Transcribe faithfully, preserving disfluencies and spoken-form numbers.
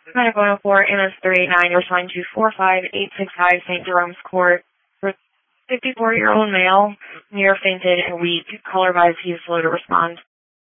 nine one four M S three eight nine, responding to four five eight six five Saint Jerome's Court. fifty-four-year-old male, near fainted and weak. Caller advised he is slow to respond.